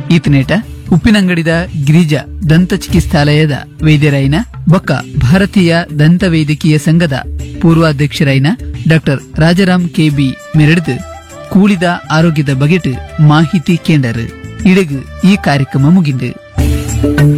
ಈತನೇಟ ಉಪ್ಪಿನಂಗಡಿದ ಗಿರಿಜಾ ದಂತ ಚಿಕಿತ್ಸಾಲಯದ ವೈದ್ಯರಾಯಿನ ಬೊಕ್ಕ ಭಾರತೀಯ ದಂತ ವೈದ್ಯಕೀಯ ಸಂಘದ ಪೂರ್ವಾಧ್ಯಕ್ಷರಾಯಿನ ಡಾಕ್ಟರ್ ರಾಜಾರಾಮ್ ಕೆಬಿ ಮೆರೆಡ್ದು ಕೂಳಿದ ಆರೋಗ್ಯದ ಬಗೆಟ್ ಮಾಹಿತಿ ಕೇಂಡರ್ ಇಡಗು ಈ ಕಾರ್ಯಕ್ರಮ ಮುಗಿಂದು.